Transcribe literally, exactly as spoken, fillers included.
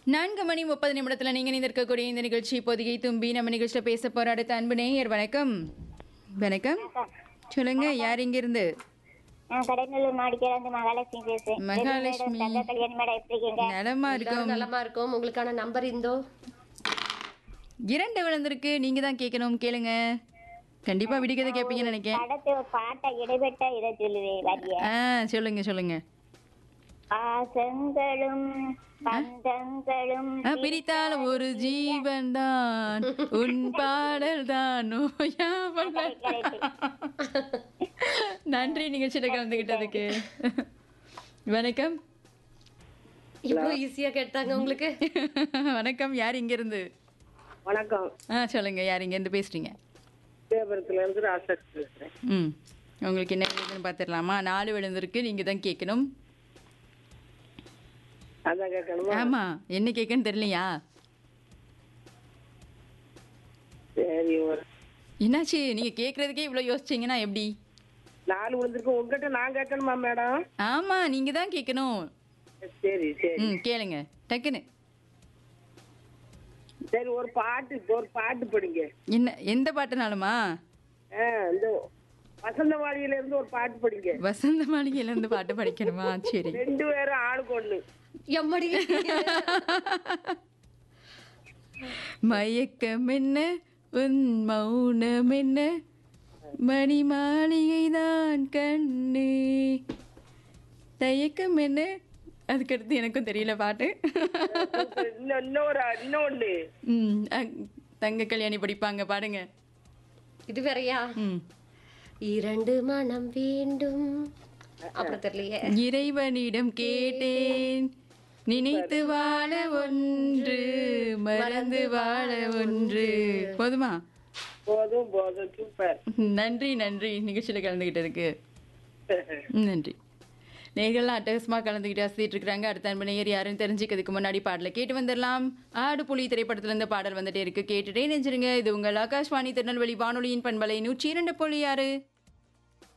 நான்கு மணி முப்பது நிமிடத்தில் நீங்கள் நிற்கக்கூடிய இந்த நிகழ்ச்சி பொதிகை தும்பி நம்ம நிகழ்ச்சியில் பேச போகிற அடுத்த அன்பு நேயர் வணக்கம். வணக்கம், சொல்லுங்க, யார் இங்கிருந்து? நான் கடலூர் மாடிக்கிறது மகாலட்சுமி பேசுறேன். மகாலட்சுமி, தங்க கல்யாணி மேடம் எப்படி இருக்கீங்க? நலமா இருக்கும். நலமா இருக்கும். உங்களுக்கான நம்பர் இந்தோ. இரண்டு விழுந்திருக்கு, நீங்க தான் கேட்கணும், கேளுங்க. கண்டிப்பா விடிக்கதை கேட்பீங்கன்னு நினைக்கிறேன். படத்தை ஒரு பாட்டை இடைப்பட்ட இதை சொல்லுவேன் வரிய. ஆ, சொல்லுங்க சொல்லுங்க. பாசங்களும் பந்தங்களும் ஆ, பிரித்தால் ஒரு ஜீவன் தான், உன் பாடல் தான் நோயா பண்ண. நன்றி நிகழ்ச்சியில கலந்துகிட்டதுக்கு. வணக்கம். இவ்வளவு ஈஸியா கேட்டாங்க உங்களுக்கு. வணக்கம், யார் இங்க இருந்து? வணக்கம். ஆ, சொல்லுங்க, யார் இங்க இருந்து பேசுறீங்க? தேவரத்துல இருந்து ராசா பேசுறேன். ம், உங்களுக்கு என்ன விழுதுன்னு பார்த்துடலாமா? நாலு விழுந்திருக்கு, நீங்க தான் கேட்கணும். அதான் கேட்கணுமா? ஆமா, என்ன கேட்கன்னு தெரியலையா? சரி, ஒரு என்னாச்சு, நீங்க கேட்கறதுக்கே இவ்வளவு யோசிச்சீங்கன்னா எப்படி? நாலு விழுந்திருக்கு, உங்ககிட்ட நான் கேட்கணுமா மேடம்? ஆமா, நீங்க தான் கேட்கணும். சரி சரி ம், கேளுங்க டக்குன்னு. சரி, ஒரு பாட்டு ஒரு பாட்டு படிங்க. என்ன, எந்த பாட்டுனாலுமா? ஆ, இந்த வசந்தவாடியில இருந்து ஒரு பாட்டு படிங்க. வசந்த மாளிகையில இருந்து பாட்டு படிக்கணுமா? சரி. ரெண்டு பேரும் ஆளுக்கு ஒண்ணு. எம்மடி மயக்கம் என்ன, உன் மௌனம் என்ன, மணி மாளிகை தான் கண்ணு, தயக்கம் என்ன. அதுக்கடுத்து எனக்கும் தெரியல பாட்டு. இன்னும் இன்னொரு இன்னொன்னு. ம், அ- தங்க கல்யாணி படிப்பாங்க, பாடுங்க. இது வேறயா? ம். இரண்டு மனம் வேண்டும். அப்புறம் தெரியலையே. இறைவனிடம் கேட்டேன், நினைத்து வாழ ஒன்று, மறந்து வாழ ஒன்று. போதுமா? போதும் போதும், சூப்பர். நன்றி நன்றி நிகழ்ச்சியில் கலந்துக்கிட்டதுக்கு. ம், நன்றி. நேர்கள்லாம் அட்டகாசமாக கலந்துக்கிட்டு அசதிட்டு இருக்கிறாங்க. அடுத்த அன்பு நேயர் யாருன்னு தெரிஞ்சுக்கிறதுக்கு முன்னாடி பாடலை கேட்டு வந்துடலாம். ஆடு புலி திரைப்படத்திலிருந்து பாடல் வந்துட்டே இருக்கு, கேட்டுட்டே நெஞ்சிருங்க. இது உங்கள் ஆகாஷ்வாணி திருநெல்வேலி வானொலியின் பண்பலை நூற்றி இரண்டு புள்ளி ஆறு.